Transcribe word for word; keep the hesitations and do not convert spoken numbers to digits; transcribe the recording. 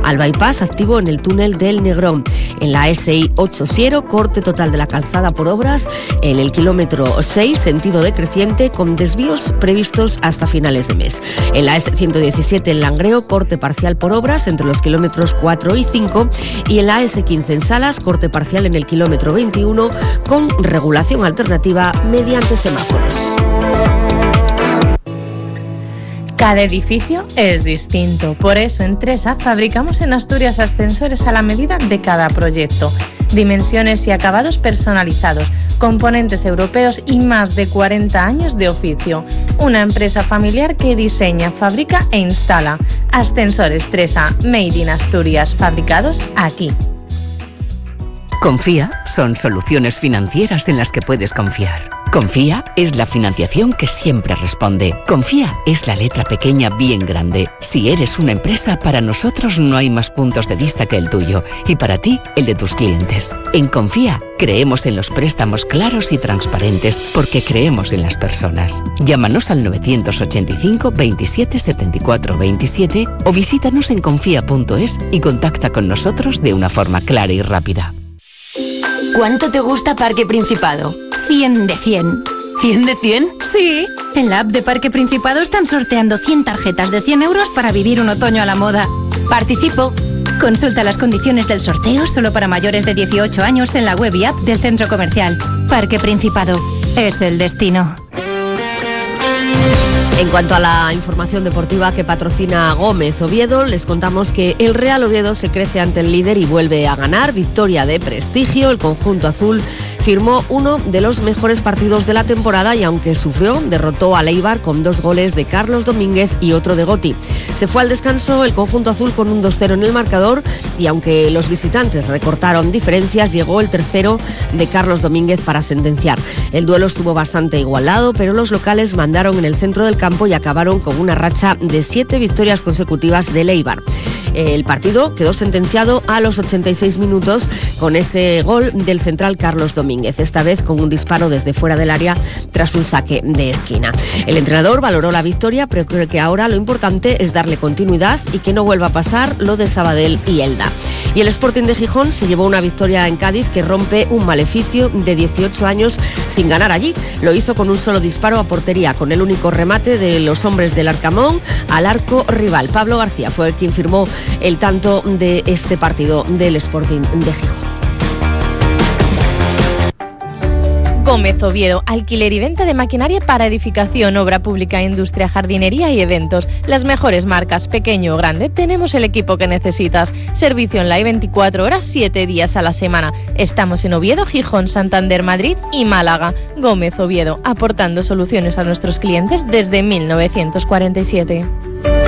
al bypass activo en el túnel del Negrón. En la S I ocho Siero, corte total de la calzada por obras en el kilómetro seis, sentido decreciente, con desvíos previstos hasta finales de mes. En la S ciento diecisiete en Langreo, corte parcial por obras entre los kilómetros cuatro y cinco, y en la S quince en Salas, corte parcial en el kilómetro veintiuno, con regulación alternativa mediante semáforos. Cada edificio es distinto, por eso en Tresa fabricamos en Asturias ascensores a la medida de cada proyecto. Dimensiones y acabados personalizados, componentes europeos y más de cuarenta años de oficio. Una empresa familiar que diseña, fabrica e instala. Ascensores Tresa, Made in Asturias, fabricados aquí. Confía son soluciones financieras en las que puedes confiar. Confía es la financiación que siempre responde. Confía es la letra pequeña bien grande. Si eres una empresa, para nosotros no hay más puntos de vista que el tuyo y para ti, el de tus clientes. En Confía creemos en los préstamos claros y transparentes porque creemos en las personas. Llámanos al nueve ocho cinco, veintisiete, setenta y cuatro, veintisiete o visítanos en confía punto es y contacta con nosotros de una forma clara y rápida. ¿Cuánto te gusta Parque Principado? cien de cien. ¿cien de cien? Sí. En la app de Parque Principado están sorteando cien tarjetas de cien euros para vivir un otoño a la moda. Participo. Consulta las condiciones del sorteo solo para mayores de dieciocho años en la web y app del centro comercial. Parque Principado. Es el destino. En cuanto a la información deportiva que patrocina Gómez Oviedo, les contamos que el Real Oviedo se crece ante el líder y vuelve a ganar. Victoria de prestigio. El conjunto azul firmó uno de los mejores partidos de la temporada y aunque sufrió, derrotó al Eibar con dos goles de Carlos Domínguez y otro de Goti. Se fue al descanso el conjunto azul con un dos cero en el marcador y aunque los visitantes recortaron diferencias, llegó el tercero de Carlos Domínguez para sentenciar. El duelo estuvo bastante igualado, pero los locales mandaron en el centro del campo y acabaron con una racha de siete victorias consecutivas del Eibar. El partido quedó sentenciado a los ochenta y seis minutos con ese gol del central Carlos Domínguez, esta vez con un disparo desde fuera del área tras un saque de esquina. El entrenador valoró la victoria, pero cree que ahora lo importante es darle continuidad y que no vuelva a pasar lo de Sabadell y Elda. Y el Sporting de Gijón se llevó una victoria en Cádiz que rompe un maleficio de dieciocho años sin ganar allí. Lo hizo con un solo disparo a portería, con el único remate de los hombres del Arcamón al arco rival. Pablo García fue quien firmó el tanto de este partido del Sporting de Gijón. Gómez Oviedo, alquiler y venta de maquinaria para edificación, obra pública, industria, jardinería y eventos. Las mejores marcas, pequeño o grande, tenemos el equipo que necesitas. Servicio online veinticuatro horas, siete días a la semana. Estamos en Oviedo, Gijón, Santander, Madrid y Málaga. Gómez Oviedo, aportando soluciones a nuestros clientes desde mil novecientos cuarenta y siete.